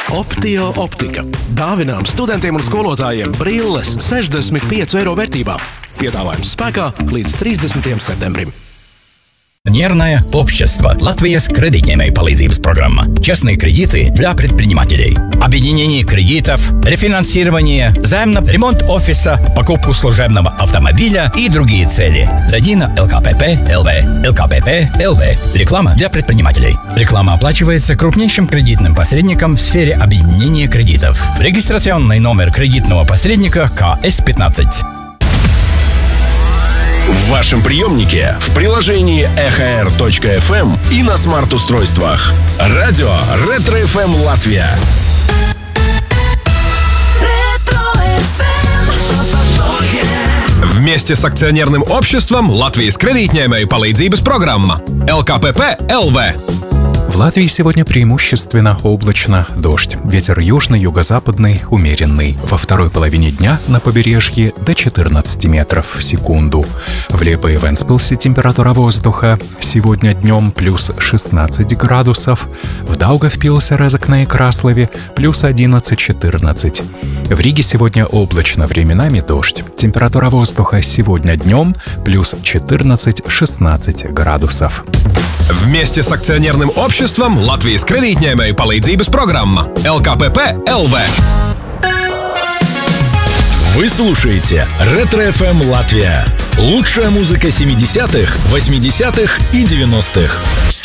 Optio optika. Dāvinām studentiem un skolotājiem brilles 65 eiro vērtībā. Piedāvājums spēkā līdz 30. septembrim. Нервное общество. Латвия кредитной palīdzības программа. Частные кредиты для предпринимателей. Объединение кредитов, рефинансирование, займ на ремонт офиса, покупку служебного автомобиля и другие цели. Зайди на ЛКПП.ЛВ. ЛКПП.ЛВ. Реклама для предпринимателей. Реклама оплачивается крупнейшим кредитным посредником в сфере объединения кредитов. Регистрационный номер кредитного посредника КС-15. В вашем приемнике, в приложении EHR.FM и на смарт-устройствах. Радио Ретро-ФМ Латвия. Вместе с акционерным обществом Латвijas кредитņēmēju palīdzības программа ЛКПП.ЛВ. В Латвии сегодня преимущественно облачно, дождь. Ветер южный, юго-западный, умеренный. Во второй половине дня на побережье до 14 метров в секунду. В Лепе и Вентспилсе температура воздуха сегодня днем плюс 16 градусов. В Даугавпилсе, Резекне и Краслове плюс 11-14. В Риге сегодня облачно, временами дождь. Температура воздуха сегодня днем плюс 14-16 градусов. Вместе с акционерным обществом Латвijas кредитņēmēju palīdzības программа ЛКПП.ЛВ. Вы слушаете Ретро-ФМ Латвия. Лучшая музыка 70-х, 80-х и 90-х.